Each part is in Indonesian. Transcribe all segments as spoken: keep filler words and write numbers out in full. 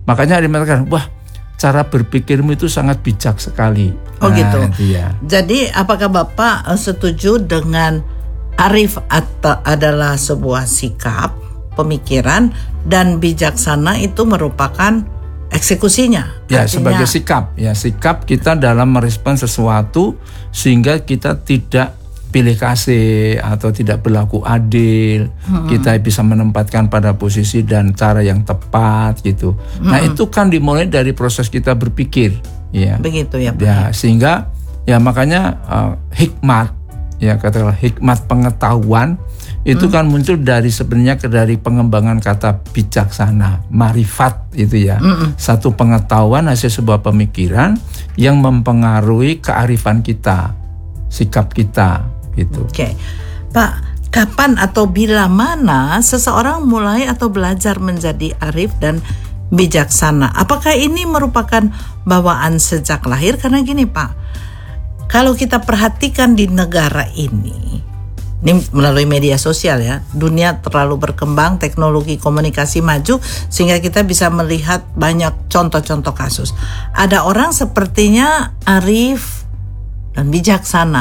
Makanya dia mengatakan, wah, cara berpikirmu itu sangat bijak sekali. Oh nah, gitu. Iya. Jadi apakah Bapak setuju dengan arif atau adalah sebuah sikap, pemikiran, dan bijaksana itu merupakan eksekusinya? Ya, artinya, sebagai sikap. Ya, sikap kita dalam merespon sesuatu sehingga kita tidak pilih kasih atau tidak berlaku adil, hmm. kita bisa menempatkan pada posisi dan cara yang tepat gitu. Hmm. Nah itu kan dimulai dari proses kita berpikir, ya. Begitu ya Pak. Ya, sehingga ya makanya uh, hikmat, ya katakanlah hikmat pengetahuan itu hmm. kan muncul dari sebenarnya dari pengembangan kata bijaksana, marifat itu ya, hmm. satu pengetahuan hasil sebuah pemikiran yang mempengaruhi kearifan kita, sikap kita. Gitu. Oke, Pak, kapan atau bila mana seseorang mulai atau belajar menjadi arif dan bijaksana? Apakah ini merupakan bawaan sejak lahir? Karena gini Pak, kalau kita perhatikan di negara ini, ini melalui media sosial ya, dunia terlalu berkembang, teknologi komunikasi maju, sehingga kita bisa melihat banyak contoh-contoh kasus. Ada orang sepertinya arif dan bijaksana,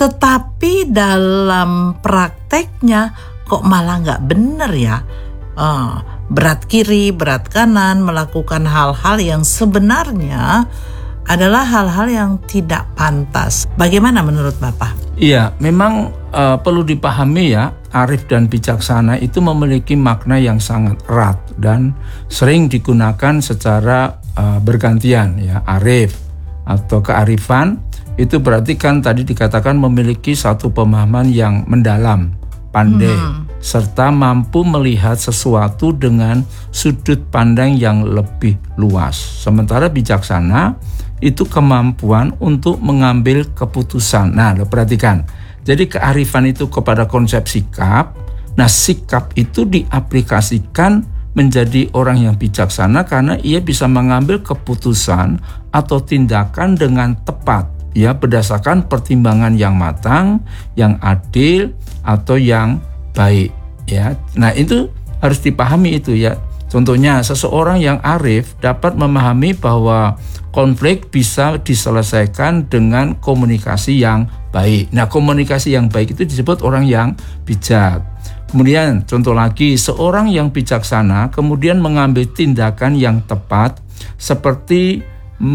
tetapi dalam prakteknya kok malah nggak bener ya, uh, berat kiri, berat kanan, melakukan hal-hal yang sebenarnya adalah hal-hal yang tidak pantas. Bagaimana menurut Bapak? Iya, memang uh, perlu dipahami ya, arif dan bijaksana itu memiliki makna yang sangat erat dan sering digunakan secara uh, bergantian ya. Arif atau kearifan itu berarti kan tadi dikatakan memiliki satu pemahaman yang mendalam, pandai, hmm. serta mampu melihat sesuatu dengan sudut pandang yang lebih luas. Sementara bijaksana itu kemampuan untuk mengambil keputusan. Nah, lo perhatikan. Jadi kearifan itu kepada konsep sikap. Nah, sikap itu diaplikasikan menjadi orang yang bijaksana karena ia bisa mengambil keputusan atau tindakan dengan tepat. Ya, berdasarkan pertimbangan yang matang, yang adil atau yang baik ya. Nah, itu harus dipahami itu ya. Contohnya seseorang yang arif dapat memahami bahwa konflik bisa diselesaikan dengan komunikasi yang baik. Nah, komunikasi yang baik itu disebut orang yang bijak. Kemudian contoh lagi, seorang yang bijaksana kemudian mengambil tindakan yang tepat seperti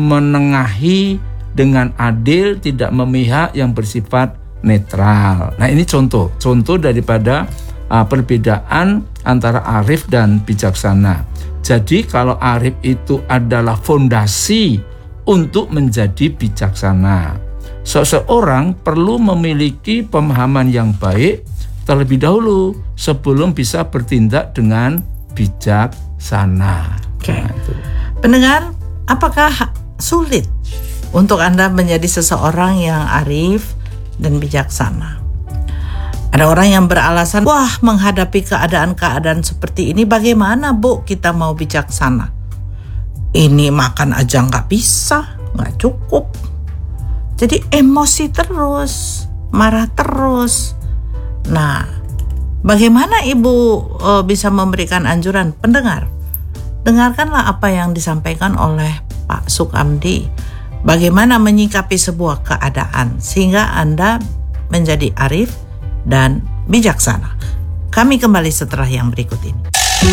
menengahi dengan adil, tidak memihak, yang bersifat netral. Nah, ini contoh, contoh daripada uh, perbedaan antara arif dan bijaksana. Jadi kalau arif itu adalah fondasi untuk menjadi bijaksana. Seseorang perlu memiliki pemahaman yang baik terlebih dahulu sebelum bisa bertindak dengan bijaksana. Oke. Nah, pendengar, apakah sulit untuk Anda menjadi seseorang yang arif dan bijaksana? Ada orang yang beralasan, wah, menghadapi keadaan-keadaan seperti ini bagaimana Bu kita mau bijaksana? Ini makan aja nggak bisa, nggak cukup. Jadi emosi terus, marah terus. Nah, bagaimana Ibu e, bisa memberikan anjuran? Pendengar, dengarkanlah apa yang disampaikan oleh Pak Sukamdi. Bagaimana menyikapi sebuah keadaan sehingga Anda menjadi arif dan bijaksana. Kami kembali setelah yang berikut ini.